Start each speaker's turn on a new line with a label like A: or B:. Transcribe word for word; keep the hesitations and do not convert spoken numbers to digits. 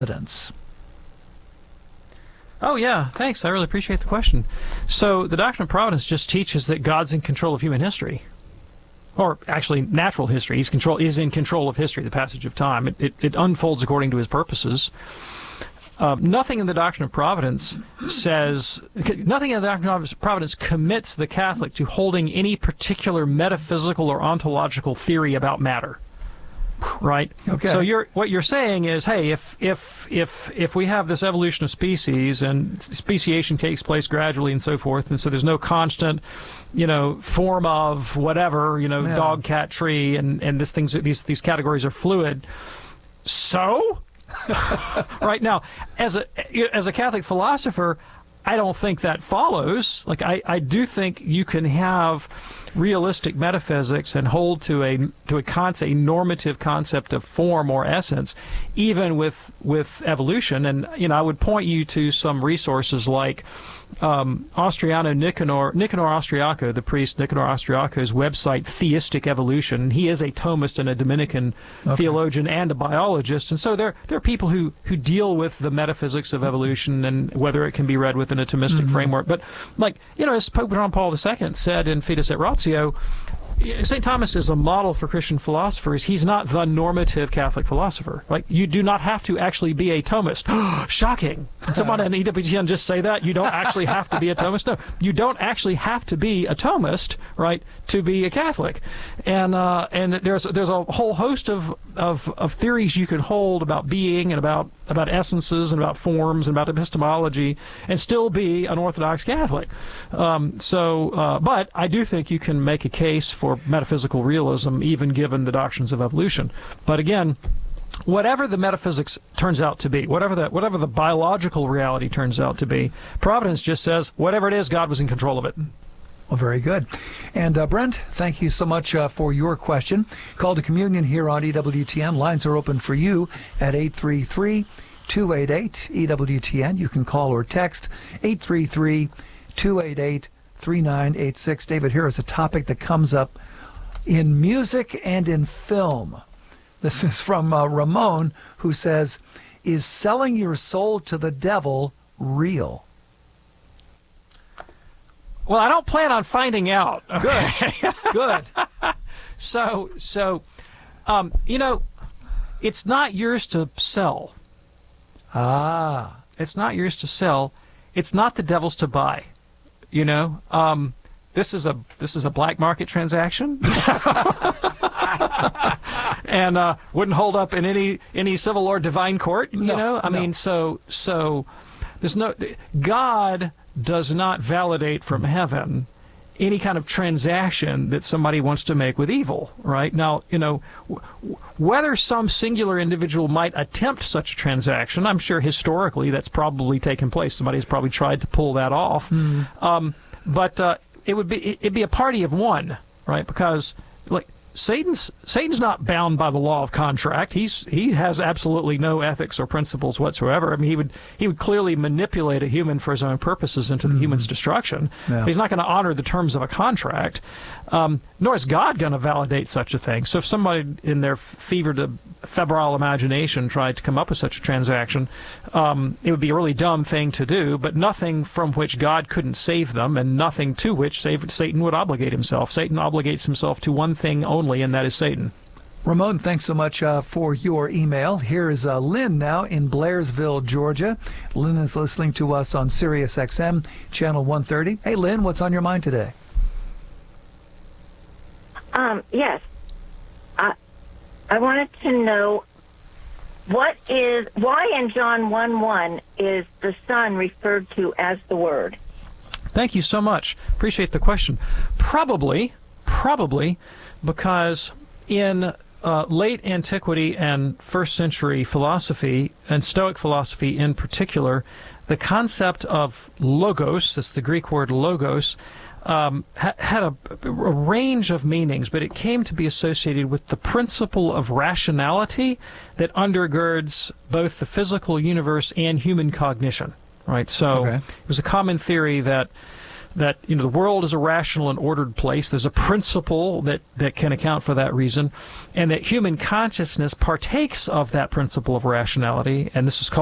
A: Providence?
B: Oh, yeah, thanks. I really appreciate the question. So the doctrine of providence just teaches that God's in control of human history. Or actually, natural history. He's control is in control of history, the passage of time. It, it, it unfolds according to his purposes. Uh, nothing in the doctrine of providence says, nothing in the doctrine of providence commits the Catholic to holding any particular metaphysical or ontological theory about matter. Right.
A: Okay.
B: So you're what you're saying is, hey, if if if if we have this evolution of species and speciation takes place gradually and so forth, and so there's no constant, you know, form of whatever, you know,
A: yeah.
B: dog, cat, tree, and and this things these these categories are fluid. So, right now, as a as a Catholic philosopher, I don't think that follows. Like I I do think you can have realistic metaphysics and hold to a to a concept, a normative concept of form or essence, even with with evolution. And you know, I would point you to some resources like um, Austriano Nicanor Nicanor Austriaco, the priest Nicanor Austriaco's website, Theistic Evolution. He is a Thomist and a Dominican okay. theologian and a biologist, and so there there are people who who deal with the metaphysics of evolution and whether it can be read within a Thomistic mm-hmm. framework. But like you know, as Pope John Paul the Second said in Fides et Ratio, Saint Thomas is a model for Christian philosophers. He's not the normative Catholic philosopher. Like, you do not have to actually be a Thomist. Shocking. Did someone at E W T N just say that? You don't actually have to be a Thomist? No, you don't actually have to be a Thomist, right, to be a Catholic. And uh, and there's there's a whole host of, of, of theories you can hold about being and about, about essences and about forms and about epistemology and still be an Orthodox Catholic. Um, so, uh, but I do think you can make a case for metaphysical realism, even given the doctrines of evolution. But again, whatever the metaphysics turns out to be, whatever the whatever the biological reality turns out to be, Providence just says whatever it is, God was in control of it.
A: Well, very good. And uh, Brent, thank you so much uh, for your question. Call to communion here on E W T N. Lines are open for you at eight three three, two eight eight, E W T N. You can call or text eight three three, two eight eight, three nine eight six. David, here is a topic that comes up in music and in film. This is from uh, Ramon, who says, is selling your soul to the devil real?
B: Well, I don't plan on finding out.
A: Okay. Good. Good.
B: So, so, um, you know, it's not yours to sell.
A: Ah.
B: It's not yours to sell. It's not the devil's to buy. You know, um, this is a this is a black market transaction, and uh, wouldn't hold up in any any civil or divine court. You
A: no,
B: know, I
A: no.
B: mean, so so there's no God does not validate from heaven any kind of transaction that somebody wants to make with evil. Right now, you know, w- whether some singular individual might attempt such a transaction, I'm sure historically that's probably taken place. Somebody's probably tried to pull that off.
A: Mm.
B: Um, but uh, it would be it'd be a party of one, right? Because like Satan's Satan's not bound by the law of contract. He's he has absolutely no ethics or principles whatsoever. I mean, he would he would clearly manipulate a human for his own purposes into the mm-hmm. human's destruction.
A: Yeah.
B: But he's not going to honor the terms of a contract. Um, nor is God going to validate such a thing. So if somebody in their fevered, febrile imagination tried to come up with such a transaction, um, it would be a really dumb thing to do, but nothing from which God couldn't save them, and nothing to which Satan would obligate himself. Satan obligates himself to one thing only, and that is Satan.
A: Ramon, thanks so much uh, for your email. Here is uh, Lynn now in Blairsville, Georgia. Lynn is listening to us on Sirius X M, channel one thirty. Hey, Lynn, what's on your mind today?
C: Um, yes. I, I wanted to know what is, why in John one one is the Son referred to as the Word?
B: Thank you so much. Appreciate the question. Probably, probably because in uh, late antiquity and first century philosophy, and Stoic philosophy in particular, the concept of logos, that's the Greek word logos, Um, ha- had a, a range of meanings, but it came to be associated with the principle of rationality that undergirds both the physical universe and human cognition. Right. So
A: okay.
B: it was a common theory that that you know the world is a rational and ordered place. There's a principle that, that can account for that reason, and that human consciousness partakes of that principle of rationality, and this is called